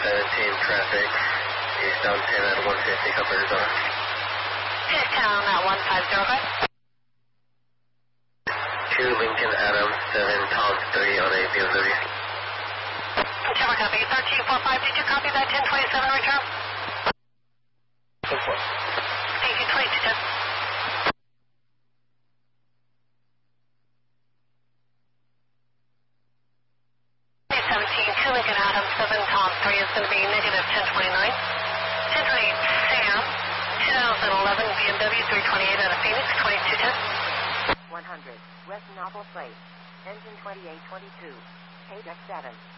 traffic, eastbound 10 at 150, Cup Arizona. Eastbound at 150. 2 Lincoln Adams, 7 Tom 3 on a BMW. Whichever copy, 1345, did you copy that 1027 return? Go for it. Thank you, 2210. 2 Lincoln Adams, 7 Tom 3 is going to be negative 1029. 1028 Sam, 2011 BMW 328 out of Phoenix, 2210. 100, West Noble Place, engine 2822, page X7.